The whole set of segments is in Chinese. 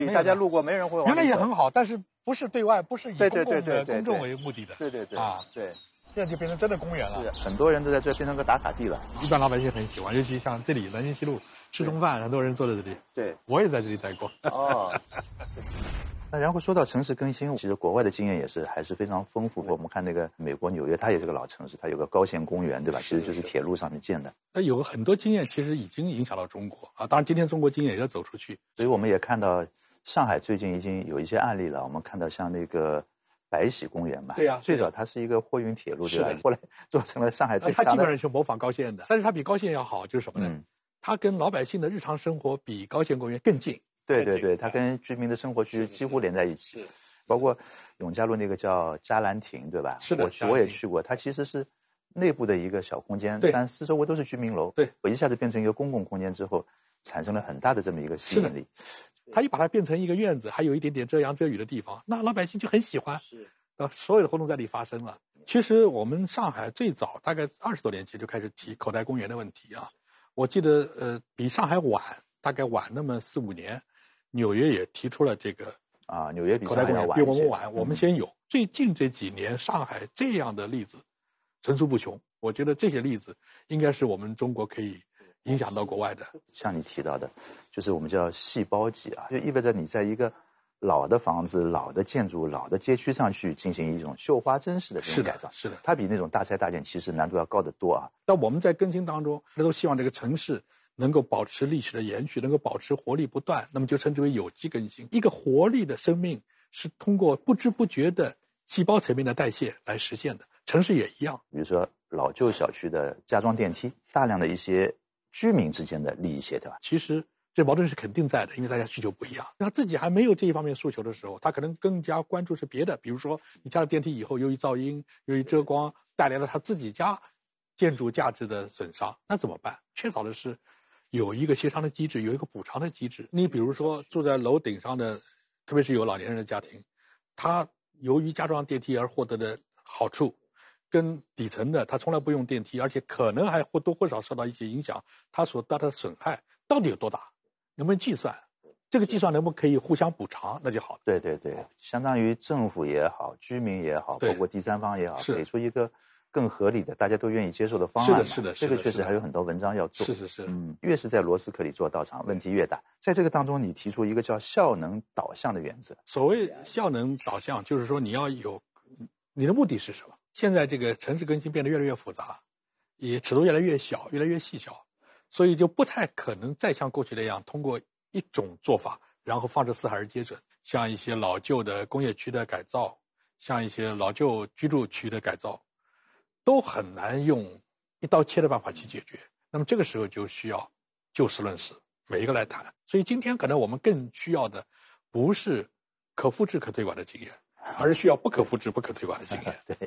大家路过没人会往原来也很好，但是不是对外，不是以公众为目的的。 对啊， 对。 现在就变成真的公园了。 是，很多人都在这变成个打卡地了。 一般老百姓很喜欢，尤其像这里南京西路吃中饭，很多人坐在这里。 对， 我也在这里待过。 哦。那然后说到城市更新，其实国外的经验还是非常丰富。我们看那个美国纽约，它也是个老城市，它有个高线公园，对吧？其实就是铁路上面建的。 那有很多经验，其实已经影响到中国啊。当然，今天中国经验也要走出去。 所以我们也看到上海最近已经有一些案例了。我们看到像那个白喜公园嘛， 对呀， 最早它是一个货运铁路，对吧？后来做成了上海最强的。 它基本上就模仿高线的，但是它比高线要好，就是什么呢？它跟老百姓的日常生活比高线公园更近。 对，它跟居民的生活区几乎连在一起。包括永嘉路那个叫嘉兰亭，对吧？ 是的， 我也去过，它其实是内部的一个小空间，但四周围都是居民楼。 对， 我一下子变成一个公共空间之后，产生了很大的这么一个吸引力。 它一把它变成一个院子，还有一点点遮阳遮雨的地方，那老百姓就很喜欢。是，所有的活动在这里发生了。其实我们上海最早大概20多年前就开始提口袋公园的问题啊。我记得比上海大概晚那么4、5年，纽约也提出了这个。 纽约比上海要晚一些。 比我们晚，我们先有。最近这几年，上海这样的例子层出不穷。我觉得这些例子应该是我们中国可以影响到国外的。 像你提到的，就是我们叫细胞级啊，就意味着你在一个老的房子、老的建筑、老的街区上去进行一种绣花针式的这种改造。 是的， 它比那种大拆大建其实难度要高得多啊。 但我们在更新当中，都希望这个城市能够保持历史的延续，能够保持活力不断，那么就称之为有机更新。一个活力的生命是通过不知不觉的细胞层面的代谢来实现的，城市也一样。 比如说老旧小区的加装电梯，大量的一些居民之间的利益协调。 其实这矛盾是肯定在的，因为大家需求不一样。他自己还没有这一方面诉求的时候，他可能更加关注是别的，比如说你加了电梯以后，由于噪音、由于遮光，带来了他自己家建筑价值的损伤，那怎么办？缺少的是有一个协商的机制，有一个补偿的机制。你比如说住在楼顶上的，特别是有老年人的家庭，他由于加装电梯而获得的好处，跟底层的他从来不用电梯，而且可能还或多或少受到一些影响，他所带来的损害到底有多大？能不能计算？这个计算能不能可以互相补偿？那就好。 对，相当于政府也好，居民也好，包括第三方也好，给出一个更合理的、大家都愿意接受的方案。 是的， 这个确实还有很多文章要做。 是。 越是在螺丝壳里做道场，问题越大。在这个当中，你提出一个叫效能导向的原则。 所谓效能导向，就是说你要有你的目的是什么？现在这个城市更新变得越来越复杂，也尺度越来越小，越来越细小，所以就不太可能再像过去那样通过一种做法，然后放着四海而皆准。像一些老旧的工业区的改造，像一些老旧居住区的改造，都很难用一刀切的办法去解决。那么这个时候就需要就事论事，每一个来谈。所以今天可能我们更需要的不是可复制可推广的经验，而是需要不可复制不可推广的经验。 对。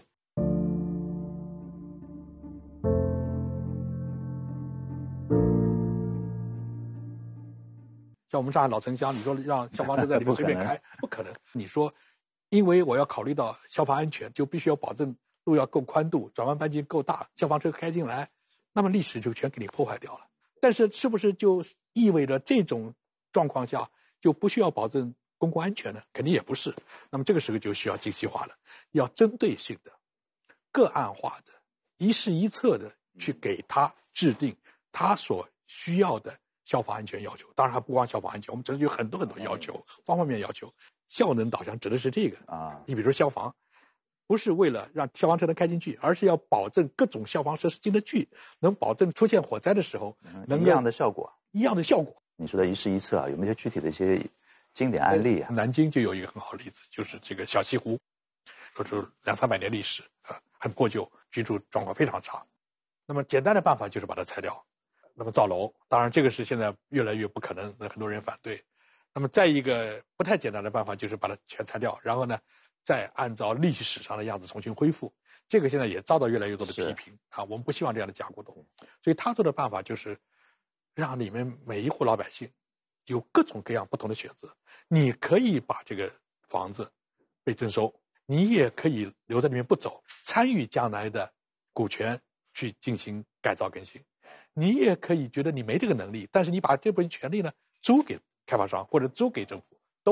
像我们上海老城乡，你说让消防车在里面随便开，不可能。你说，因为我要考虑到消防安全，就必须要保证路要够宽度，转弯半径够大，消防车开进来，那么历史就全给你破坏掉了。但是是不是就意味着这种状况下就不需要保证公共安全呢？肯定也不是。那么这个时候就需要精细化了，要针对性的、个案化的、一事一策的去给他制定他所需要的消防安全要求。当然还不光消防安全，我们城市有很多很多要求，方方面面要求。效能导向指的是这个啊。你比如说消防，不是为了让消防车能开进去，而是要保证各种消防设施进得去，能保证出现火灾的时候能一样的效果。 你说的一事一策啊，有没有具体的一些经典案例啊？ 南京就有一个很好的例子，就是这个小西湖，说是200、300年历史啊，很破旧，居住状况非常差。那么简单的办法就是把它拆掉，那么造楼。当然这个是现在越来越不可能，很多人反对。那么再一个不太简单的办法就是把它全拆掉，然后呢再按照历史上的样子重新恢复。这个现在也遭到越来越多的批评啊，我们不希望这样的假古董。所以他做的办法就是让你们每一户老百姓有各种各样不同的选择。你可以把这个房子被征收，你也可以留在里面不走，参与将来的股权去进行改造更新。你也可以觉得你没这个能力，但是你把这部分权利呢租给开发商或者租给政府，